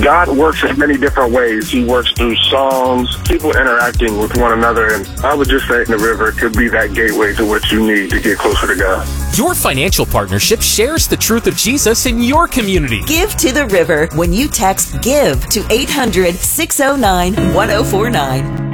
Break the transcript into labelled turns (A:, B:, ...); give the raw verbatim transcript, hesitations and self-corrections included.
A: God works in many different ways. He works through songs, people interacting with one another, and I would just say the river could be that gateway to what you need to get closer to God.
B: Your financial partnership shares the truth of Jesus in your community.
C: Give to the River when you text GIVE to eight hundred, six oh nine, one oh four nine.